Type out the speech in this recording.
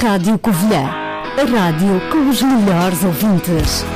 Rádio Covilhã, a rádio com os melhores ouvintes.